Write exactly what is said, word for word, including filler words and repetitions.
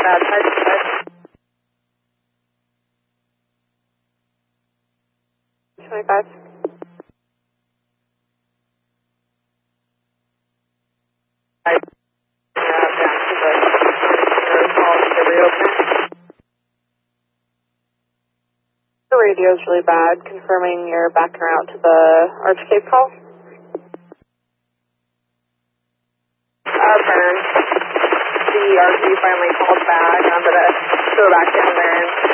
outside. twenty-five. Alright. Uh, back to the call to reopen. The radio is really bad. Confirming you're backing her out to the Archcape call. Affirm. The R P finally called back. I'm gonna go back down there and